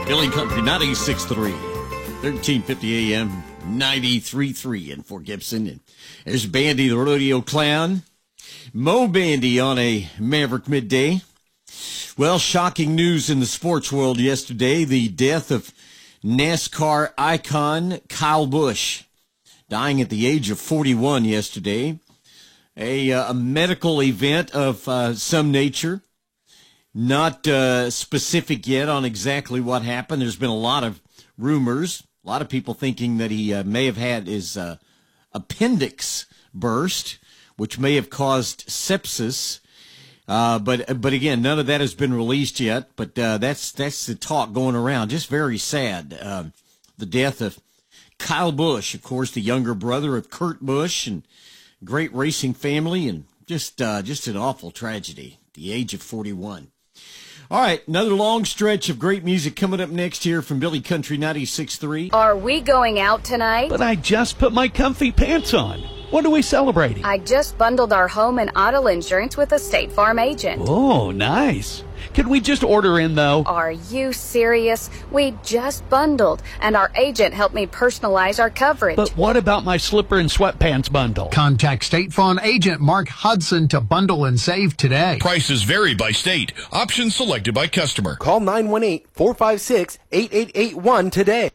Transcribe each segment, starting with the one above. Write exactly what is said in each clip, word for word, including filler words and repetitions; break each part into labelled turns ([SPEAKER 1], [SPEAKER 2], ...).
[SPEAKER 1] Billy Country ninety-six point three, thirteen fifty A M, ninety-three point three in Fort Gibson. And there's Bandy, the rodeo clown. Mo Bandy on a Maverick midday. Well, shocking news in the sports world yesterday. The death of NASCAR icon Kyle Busch, dying at the age of forty-one yesterday. A, uh, a medical event of uh, some nature. Not uh, specific yet on exactly what happened. There's been a lot of rumors, a lot of people thinking that he uh, may have had his uh, appendix burst, which may have caused sepsis. Uh, but but again, none of that has been released yet. But uh, that's that's the talk going around. Just very sad. Uh, the death of Kyle Busch, of course, the younger brother of Kurt Busch, and great racing family, and just uh, just an awful tragedy at the age of forty-one. All right, another long stretch of great music coming up next here from Billy Country ninety-six point three.
[SPEAKER 2] Are we going out tonight?
[SPEAKER 3] But I just put my comfy pants on. What are we celebrating?
[SPEAKER 2] I just bundled our home and auto insurance with a State Farm agent.
[SPEAKER 3] Oh, nice. Could we just order in, though?
[SPEAKER 2] Are you serious? We just bundled, and our agent helped me personalize our coverage.
[SPEAKER 3] But what about my slipper and sweatpants bundle?
[SPEAKER 4] Contact State Farm agent Mark Hudson to bundle and save today.
[SPEAKER 5] Prices vary by state. Options selected by customer.
[SPEAKER 6] Call nine one eight, four five six, eight eight eight one today.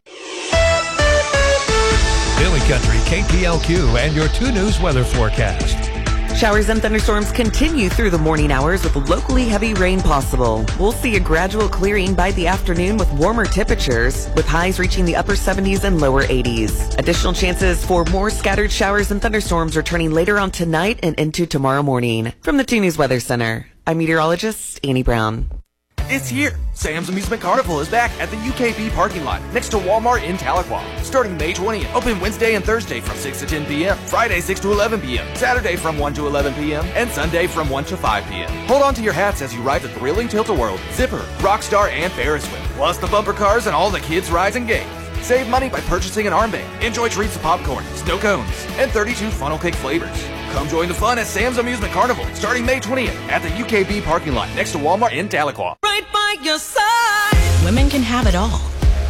[SPEAKER 7] Billy Country, K P L Q, and your two News weather forecast.
[SPEAKER 8] Showers and thunderstorms continue through the morning hours with locally heavy rain possible. We'll see a gradual clearing by the afternoon with warmer temperatures, with highs reaching the upper seventies and lower eighties. Additional chances for more scattered showers and thunderstorms returning later on tonight and into tomorrow morning. From the two News Weather Center, I'm meteorologist Annie Brown.
[SPEAKER 9] This year, Sam's Amusement Carnival is back at the U K B parking lot next to Walmart in Tahlequah. Starting May twentieth, open Wednesday and Thursday from six to ten p.m., Friday six to eleven p.m., Saturday from one to eleven p.m., and Sunday from one to five p.m. Hold on to your hats as you ride the thrilling Tilt-A-Whirl, Zipper, Rockstar, and Ferris wheel, plus the bumper cars and all the kids' rides and games. Save money by purchasing an armband. Enjoy treats of popcorn, snow cones, and thirty-two funnel cake flavors. Come join the fun at Sam's Amusement Carnival starting May twentieth at the U K B parking lot next to Walmart in Tahlequah.
[SPEAKER 10] Right by your side. Women can have it all,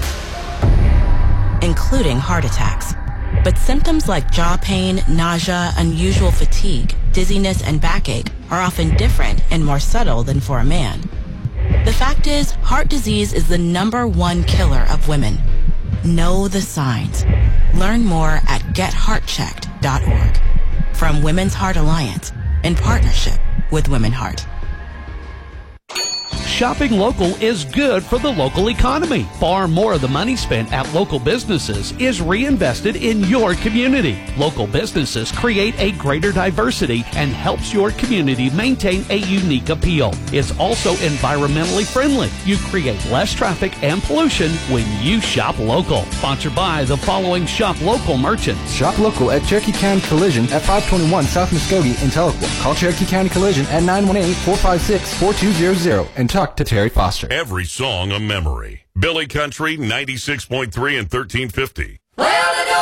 [SPEAKER 10] including heart attacks. But symptoms like jaw pain, nausea, unusual fatigue, dizziness, and backache are often different and more subtle than for a man. The fact is, heart disease is the number one killer of women. Know the signs. Learn more at get heart checked dot org. From Women's Heart Alliance, in partnership with Women Heart.
[SPEAKER 3] Shopping local is good for the local economy. Far more of the money spent at local businesses is reinvested in your community. Local businesses create a greater diversity and helps your community maintain a unique appeal. It's also environmentally friendly. You create less traffic and pollution when you shop local. Sponsored by the following shop local merchants.
[SPEAKER 11] Shop local at Cherokee County Collision at five twenty-one South Muskogee in Tahlequah. Call Cherokee County Collision at nine one eight, four five six, four two zero zero and talk to Terry Foster.
[SPEAKER 5] Every song a memory. Billy Country ninety-six point three and thirteen fifty.
[SPEAKER 10] Well,